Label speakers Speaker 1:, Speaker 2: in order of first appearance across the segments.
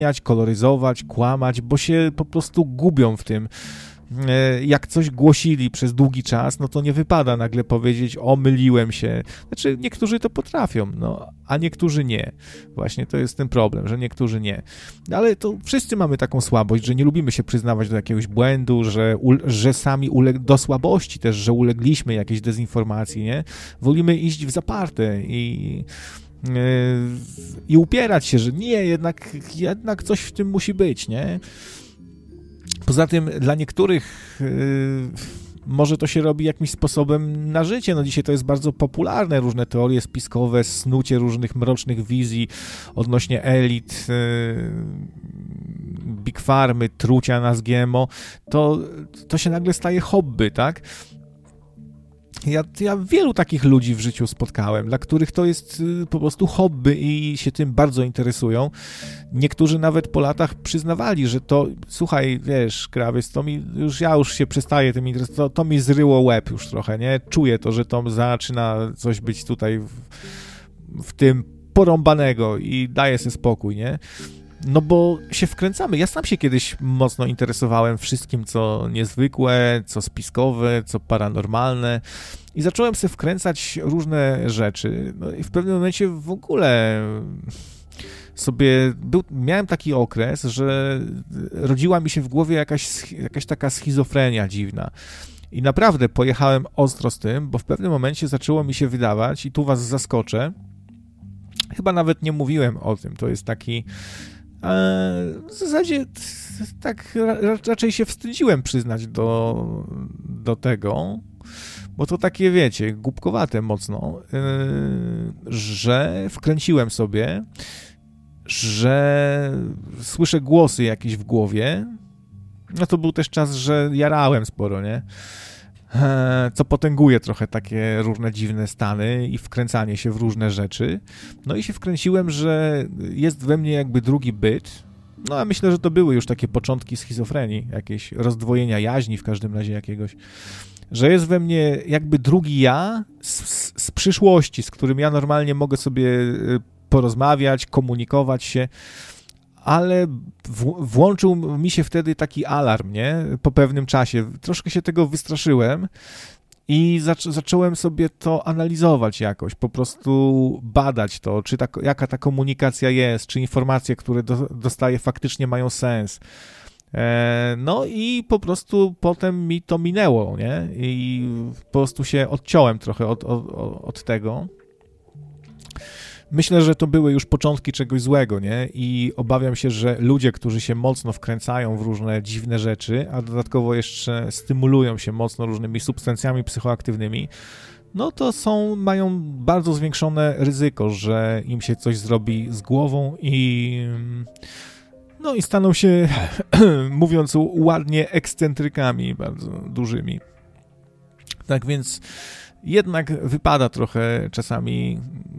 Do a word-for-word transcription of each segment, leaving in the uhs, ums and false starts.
Speaker 1: koloryzować, kłamać, bo się po prostu gubią w tym. Jak coś głosili przez długi czas, no to nie wypada nagle powiedzieć, o, myliłem się. Znaczy, niektórzy to potrafią, no, a niektórzy nie. Właśnie to jest ten problem, że niektórzy nie. Ale to wszyscy mamy taką słabość, że nie lubimy się przyznawać do jakiegoś błędu, że, u, że sami uleg- do słabości też, że ulegliśmy jakiejś dezinformacji, nie? Wolimy iść w zaparte i... i upierać się, że nie, jednak, jednak coś w tym musi być, nie? Poza tym dla niektórych yy, może to się robi jakimś sposobem na życie. No dzisiaj to jest bardzo popularne, różne teorie spiskowe, snucie różnych mrocznych wizji odnośnie elit, yy, Big Farmy, trucia nas G M O. To, to się nagle staje hobby, tak? Ja, ja wielu takich ludzi w życiu spotkałem, dla których to jest po prostu hobby i się tym bardzo interesują. Niektórzy nawet po latach przyznawali, że to, słuchaj, wiesz, Krawiec, to mi już, ja już się przestaję tym interesować, to, to mi zryło łeb już trochę, nie? Czuję to, że to zaczyna coś być tutaj w, w tym porąbanego i daję sobie spokój, nie? No bo się wkręcamy. Ja sam się kiedyś mocno interesowałem wszystkim, co niezwykłe, co spiskowe, co paranormalne i zacząłem sobie wkręcać różne rzeczy. No i w pewnym momencie w ogóle sobie był, miałem taki okres, że rodziła mi się w głowie jakaś, jakaś taka schizofrenia dziwna. I naprawdę pojechałem ostro z tym, bo w pewnym momencie zaczęło mi się wydawać, i tu was zaskoczę, chyba nawet nie mówiłem o tym, to jest taki... W zasadzie tak raczej się wstydziłem przyznać do, do tego, bo to takie, wiecie, głupkowate mocno, że wkręciłem sobie, że słyszę głosy jakieś w głowie. No to był też czas, że jarałem sporo, nie? Co potęguje trochę takie różne dziwne stany i wkręcanie się w różne rzeczy. No i się wkręciłem, że jest we mnie jakby drugi byt. No a myślę, że to były już takie początki schizofrenii, jakieś rozdwojenia jaźni w każdym razie jakiegoś. Że jest we mnie jakby drugi ja z, z, z przyszłości, z którym ja normalnie mogę sobie porozmawiać, komunikować się, ale w, włączył mi się wtedy taki alarm, nie? Po pewnym czasie. Troszkę się tego wystraszyłem i zac- zacząłem sobie to analizować jakoś, po prostu badać to, czy ta, jaka ta komunikacja jest, czy informacje, które do, dostaję, faktycznie mają sens. E, no i po prostu potem mi to minęło, nie? I po prostu się odciąłem trochę od, od, od tego. Myślę, że to były już początki czegoś złego, nie? I obawiam się, że ludzie, którzy się mocno wkręcają w różne dziwne rzeczy, a dodatkowo jeszcze stymulują się mocno różnymi substancjami psychoaktywnymi, no to są, mają bardzo zwiększone ryzyko, że im się coś zrobi z głową i no i staną się, mówiąc ładnie, ekscentrykami bardzo dużymi. Tak więc jednak wypada trochę czasami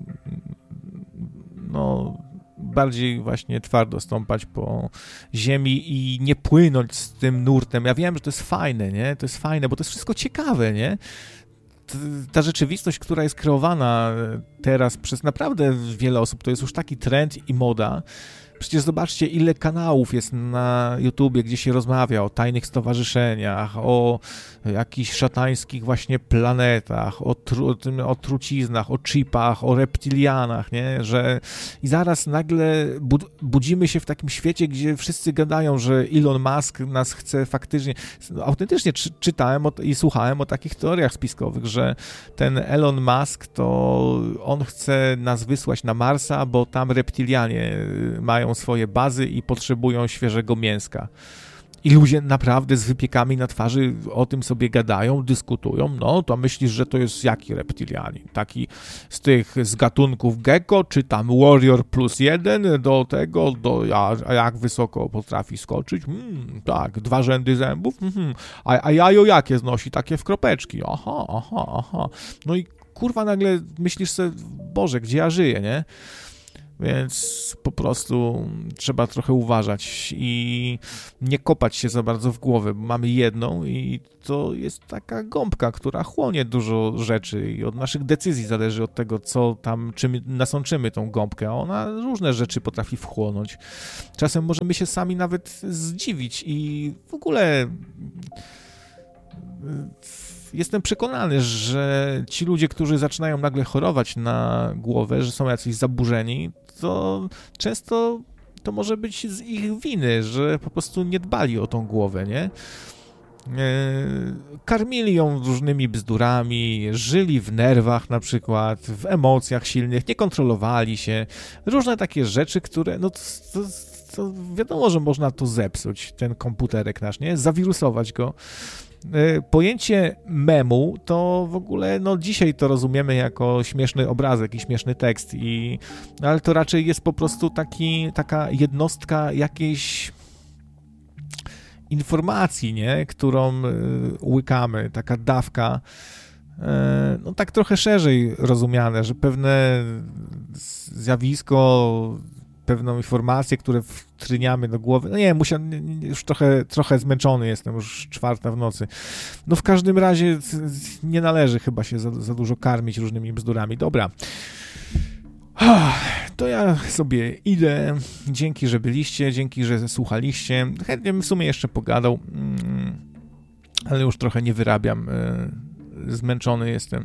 Speaker 1: no, bardziej właśnie twardo stąpać po ziemi i nie płynąć z tym nurtem. Ja wiem, że to jest fajne, nie? To jest fajne, bo to jest wszystko ciekawe, nie? Ta rzeczywistość, która jest kreowana teraz przez naprawdę wiele osób, to jest już taki trend i moda. Przecież zobaczcie, ile kanałów jest na YouTubie, gdzie się rozmawia o tajnych stowarzyszeniach, o jakichś szatańskich właśnie planetach, o, tru, o truciznach, o chipach, o reptilianach, nie? Że i zaraz nagle bud- budzimy się w takim świecie, gdzie wszyscy gadają, że Elon Musk nas chce faktycznie... No, autentycznie czy, czytałem o, i słuchałem o takich teoriach spiskowych, że ten Elon Musk to on chce nas wysłać na Marsa, bo tam reptilianie mają swoje bazy i potrzebują świeżego mięska. I ludzie naprawdę z wypiekami na twarzy o tym sobie gadają, dyskutują. No, to myślisz, że to jest jaki reptilianin? Taki z tych, z gatunków gecko, czy tam warrior plus jeden do tego, do, a, a jak wysoko potrafi skoczyć? Hmm, tak, dwa rzędy zębów? Hmm, a, a jajo jakie znosi? Takie w kropeczki. Aha, aha, aha. No i kurwa nagle myślisz sobie, Boże, gdzie ja żyję, nie? Więc po prostu trzeba trochę uważać i nie kopać się za bardzo w głowę, bo mamy jedną i to jest taka gąbka, która chłonie dużo rzeczy i od naszych decyzji zależy od tego, co tam, czym nasączymy tą gąbkę, a ona różne rzeczy potrafi wchłonąć. Czasem możemy się sami nawet zdziwić i w ogóle jestem przekonany, że ci ludzie, którzy zaczynają nagle chorować na głowę, że są jacyś zaburzeni, to często to może być z ich winy, że po prostu nie dbali o tą głowę, nie? Karmili ją różnymi bzdurami, żyli w nerwach na przykład, w emocjach silnych, nie kontrolowali się. Różne takie rzeczy, które, no to, to, to wiadomo, że można to zepsuć, ten komputerek nasz, nie? Zawirusować go. Pojęcie memu to w ogóle, no dzisiaj to rozumiemy jako śmieszny obrazek i śmieszny tekst, i, ale to raczej jest po prostu taki, taka jednostka jakiejś informacji, nie? Którą łykamy, taka dawka, no tak trochę szerzej rozumiane, że pewne zjawisko, pewną informację, które wtryniamy do głowy. No nie, musiał, już trochę, trochę zmęczony jestem, już czwarta w nocy. No w każdym razie nie należy chyba się za, za dużo karmić różnymi bzdurami. Dobra. To ja sobie idę. Dzięki, że byliście, dzięki, że słuchaliście. Chętnie bym w sumie jeszcze pogadał, ale już trochę nie wyrabiam. Zmęczony jestem.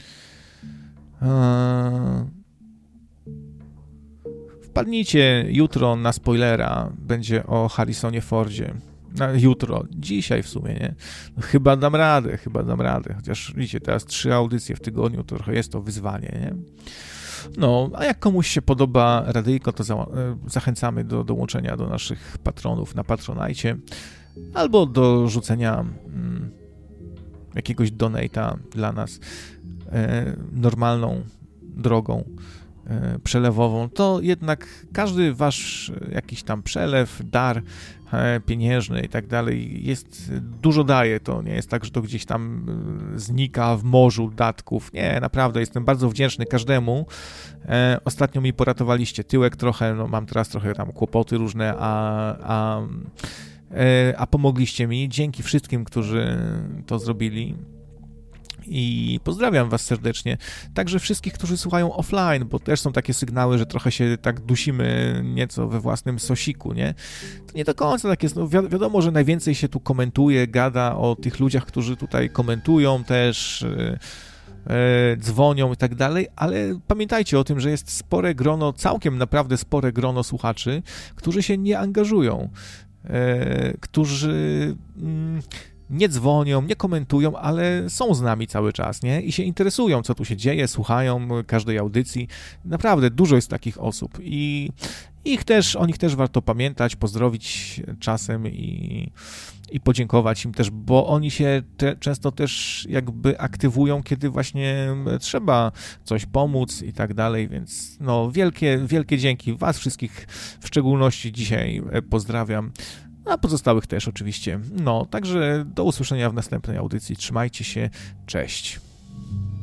Speaker 1: Wpadnijcie jutro na spoilera, będzie o Harrisonie Fordzie. No, jutro, dzisiaj w sumie, nie? No, chyba dam radę, chyba dam radę, chociaż widzicie, teraz trzy audycje w tygodniu, to trochę jest to wyzwanie, nie? No, a jak komuś się podoba radyjko, to za, zachęcamy do dołączenia do naszych patronów na Patronite, albo do rzucenia mm, jakiegoś donate'a dla nas e, normalną drogą przelewową, to jednak każdy wasz jakiś tam przelew, dar pieniężny i tak dalej jest, dużo daje, to nie jest tak, że to gdzieś tam znika w morzu datków, nie, naprawdę jestem bardzo wdzięczny każdemu. Ostatnio mi poratowaliście tyłek trochę, no mam teraz trochę tam kłopoty różne, a, a, a pomogliście mi, dzięki wszystkim, którzy to zrobili. I pozdrawiam was serdecznie. Także wszystkich, którzy słuchają offline, bo też są takie sygnały, że trochę się tak dusimy nieco we własnym sosiku, nie? To nie do końca tak jest. No wi- wiadomo, że najwięcej się tu komentuje, gada o tych ludziach, którzy tutaj komentują też, yy, yy, dzwonią i tak dalej, ale pamiętajcie o tym, że jest spore grono, całkiem naprawdę spore grono słuchaczy, którzy się nie angażują, yy, którzy... Yy, nie dzwonią, nie komentują, ale są z nami cały czas, nie? I się interesują, co tu się dzieje, słuchają każdej audycji. Naprawdę dużo jest takich osób i ich też, o nich też warto pamiętać, pozdrowić czasem i, i podziękować im też, bo oni się te, często też jakby aktywują, kiedy właśnie trzeba coś pomóc i tak dalej, więc no wielkie, wielkie dzięki. Was wszystkich w szczególności dzisiaj pozdrawiam. A pozostałych też oczywiście. No, także do usłyszenia w następnej audycji. Trzymajcie się. Cześć.